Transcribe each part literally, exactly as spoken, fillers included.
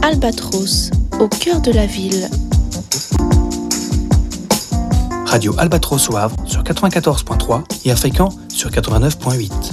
Albatros, au cœur de la ville. Radio Albatros au Havre sur quatre-vingt-quatorze virgule trois et à Fécamp sur quatre-vingt-neuf virgule huit.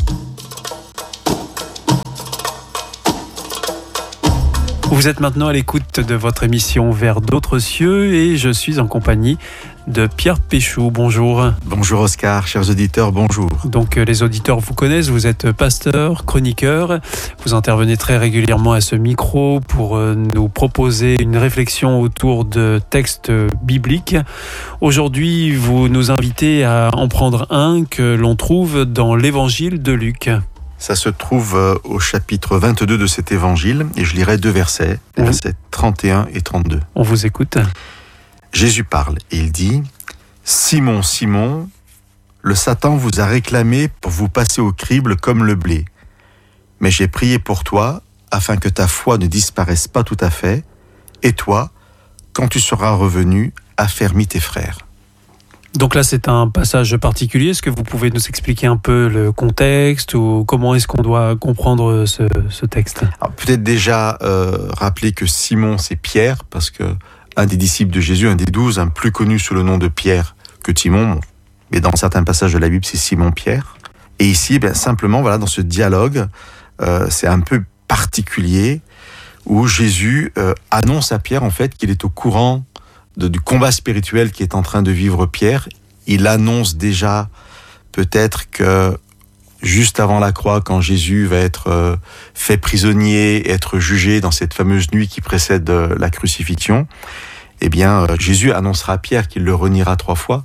Vous êtes maintenant à l'écoute de votre émission Vers d'autres cieux et je suis en compagnie de Pierre Péchou. Bonjour. Bonjour Oscar, chers auditeurs, bonjour. Donc les auditeurs vous connaissent, vous êtes pasteur, chroniqueur, vous intervenez très régulièrement à ce micro pour nous proposer une réflexion autour de textes bibliques. Aujourd'hui, vous nous invitez à en prendre un que l'on trouve dans l'évangile de Luc. Ça se trouve au chapitre vingt-deux de cet évangile et je lirai deux versets, les versets trente et un et trente-deux. On vous écoute. Jésus parle et il dit « Simon, Simon, le Satan vous a réclamé pour vous passer au crible comme le blé. Mais j'ai prié pour toi afin que ta foi ne disparaisse pas tout à fait. Et toi, quand tu seras revenu, affermis tes frères. » Donc là, c'est un passage particulier. Est-ce que vous pouvez nous expliquer un peu le contexte ou comment est-ce qu'on doit comprendre ce, ce texte ? Alors, peut-être déjà euh, rappeler que Simon, c'est Pierre, parce que un des disciples de Jésus, un des douze, un plus connu sous le nom de Pierre que Timon, mais dans certains passages de la Bible, c'est Simon-Pierre. Et ici, ben, simplement, voilà, dans ce dialogue, euh, c'est un peu particulier, où Jésus euh, annonce à Pierre, en fait, qu'il est au courant de, du combat spirituel qui est en train de vivre Pierre. Il annonce déjà, peut-être que juste avant la croix, quand Jésus va être euh, fait prisonnier, être jugé dans cette fameuse nuit qui précède euh, la crucifixion, eh bien, euh, Jésus annoncera à Pierre qu'il le reniera trois fois.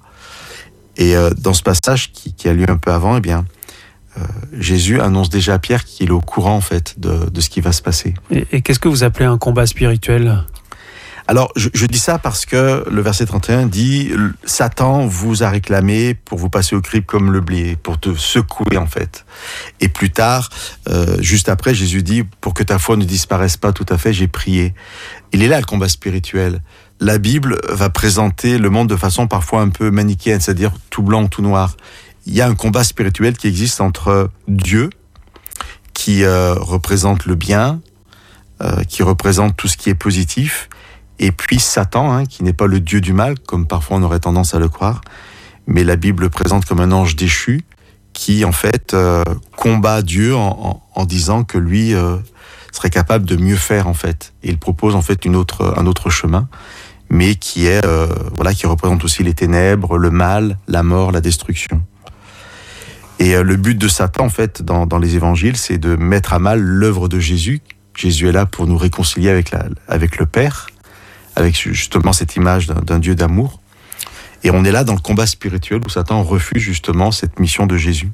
Et euh, dans ce passage qui, qui a lieu un peu avant, eh bien, euh, Jésus annonce déjà à Pierre qu'il est au courant, en fait, de, de ce qui va se passer. Et, et qu'est-ce que vous appelez un combat spirituel ? Alors, je, je dis ça parce que le verset trente et un dit « Satan vous a réclamé pour vous passer au crible comme le blé, pour te secouer en fait. » Et plus tard, euh, juste après, Jésus dit « Pour que ta foi ne disparaisse pas tout à fait, j'ai prié. » Il est là le combat spirituel. La Bible va présenter le monde de façon parfois un peu manichéenne, c'est-à-dire tout blanc ou tout noir. Il y a un combat spirituel qui existe entre Dieu, qui euh, représente le bien, euh, qui représente tout ce qui est positif, et puis Satan, hein, qui n'est pas le dieu du mal, comme parfois on aurait tendance à le croire, mais la Bible le présente comme un ange déchu, qui en fait euh, combat Dieu en, en, en disant que lui euh, serait capable de mieux faire en fait. Et il propose en fait une autre, un autre chemin, mais qui est euh, voilà, qui représente aussi les ténèbres, le mal, la mort, la destruction. Et euh, le but de Satan en fait dans, dans les évangiles, c'est de mettre à mal l'œuvre de Jésus. Jésus est là pour nous réconcilier avec, la, avec le Père, avec justement cette image d'un, d'un Dieu d'amour. Et on est là dans le combat spirituel où Satan refuse justement cette mission de Jésus.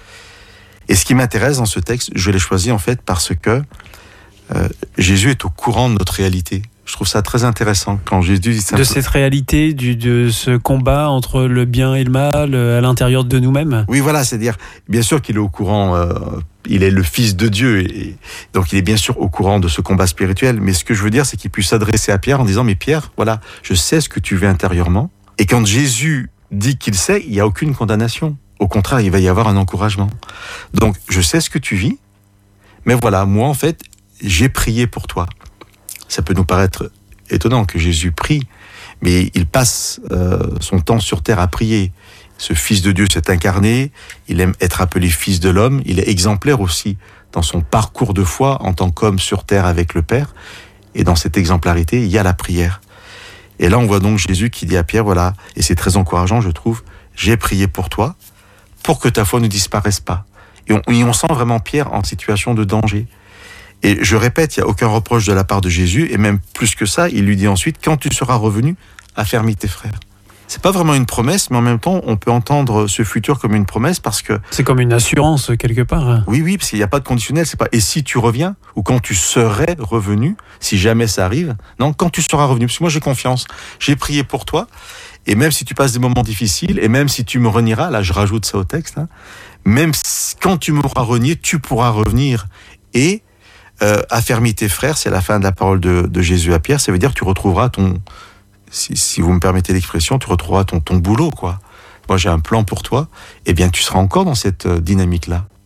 Et ce qui m'intéresse dans ce texte, je l'ai choisi en fait parce que euh, Jésus est au courant de notre réalité. Je trouve ça très intéressant quand Jésus dit ça. De cette réalité, du, de ce combat entre le bien et le mal à l'intérieur de nous-mêmes. Oui, voilà, c'est-à-dire, bien sûr qu'il est au courant, euh, il est le Fils de Dieu, et donc il est bien sûr au courant de ce combat spirituel, mais ce que je veux dire, c'est qu'il puisse s'adresser à Pierre en disant, mais Pierre, voilà, je sais ce que tu vis intérieurement, et quand Jésus dit qu'il sait, il n'y a aucune condamnation. Au contraire, il va y avoir un encouragement. Donc, je sais ce que tu vis, mais voilà, moi, en fait, j'ai prié pour toi. Ça peut nous paraître étonnant que Jésus prie, mais il passe euh, son temps sur terre à prier. Ce Fils de Dieu s'est incarné, il aime être appelé Fils de l'homme, il est exemplaire aussi dans son parcours de foi en tant qu'homme sur terre avec le Père, et dans cette exemplarité, il y a la prière. Et là, on voit donc Jésus qui dit à Pierre, voilà, et c'est très encourageant, je trouve, j'ai prié pour toi, pour que ta foi ne disparaisse pas. Et on, et on sent vraiment Pierre en situation de danger. Et je répète, il n'y a aucun reproche de la part de Jésus, et même plus que ça, il lui dit ensuite, quand tu seras revenu, affermis tes frères. C'est pas vraiment une promesse, mais en même temps, on peut entendre ce futur comme une promesse parce que... C'est comme une assurance, quelque part. Oui, oui, parce qu'il n'y a pas de conditionnel, c'est pas « et si tu reviens » ou « quand tu serais revenu », si jamais ça arrive. Non, quand tu seras revenu, parce que moi j'ai confiance, j'ai prié pour toi, et même si tu passes des moments difficiles, et même si tu me renieras, là je rajoute ça au texte, hein, même si, quand tu m'auras renié, tu pourras revenir, et... Euh, affermis tes frères, c'est la fin de la parole de, de Jésus à Pierre, ça veut dire que tu retrouveras ton, si, si vous me permettez l'expression, tu retrouveras ton, ton boulot, quoi. Moi j'ai un plan pour toi, et bien tu seras encore dans cette dynamique-là.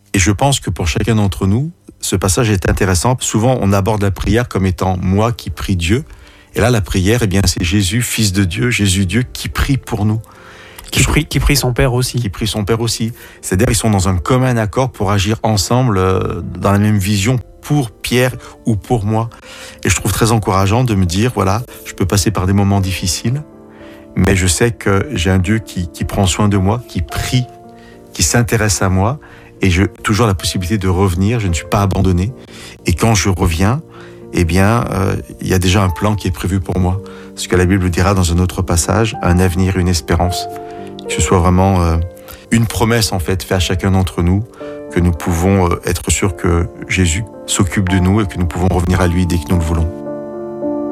Et je pense que pour chacun d'entre nous, ce passage est intéressant. Souvent, on aborde la prière comme étant moi qui prie Dieu. Et là, la prière, eh bien, c'est Jésus, Fils de Dieu, Jésus Dieu, qui prie pour nous. Qui prie, qui prie son Père aussi. Qui prie son Père aussi. C'est-à-dire qu'ils sont dans un commun accord pour agir ensemble euh, dans la même vision pour Pierre ou pour moi. Et je trouve très encourageant de me dire, voilà, je peux passer par des moments difficiles, mais je sais que j'ai un Dieu qui, qui prend soin de moi, qui prie, qui s'intéresse à moi, et j'ai toujours la possibilité de revenir, je ne suis pas abandonné. Et quand je reviens, eh bien, euh, il y a déjà un plan qui est prévu pour moi. Ce que la Bible dira dans un autre passage, un avenir, une espérance. Que ce soit vraiment euh, une promesse, en fait, faite à chacun d'entre nous, que nous pouvons euh, être sûrs que Jésus s'occupe de nous et que nous pouvons revenir à lui dès que nous le voulons.